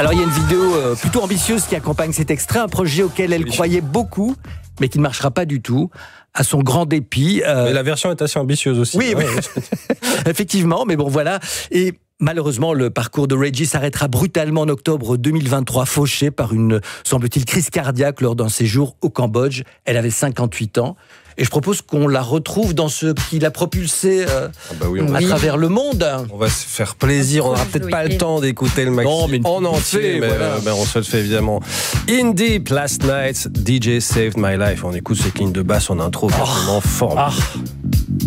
Alors il y a une vidéo plutôt ambitieuse qui accompagne cet extrait, un projet auquel elle croyait beaucoup, mais qui ne marchera pas du tout, à son grand dépit. Mais la version est assez ambitieuse aussi. Oui, oui. Effectivement, mais bon voilà. Et malheureusement, le parcours de Reggie s'arrêtera brutalement en octobre 2023, fauché par une, semble-t-il, crise cardiaque lors d'un séjour au Cambodge. Elle avait 58 ans. Et je propose qu'on la retrouve dans ce qui l'a propulsée à travers le monde. On va se faire plaisir. On n'aura peut-être pas le temps d'écouter le maxi en entier, mais on se le fait évidemment. In Deep, Last Night, DJ Saved My Life. On écoute cette ligne de basse en intro, vraiment formidable.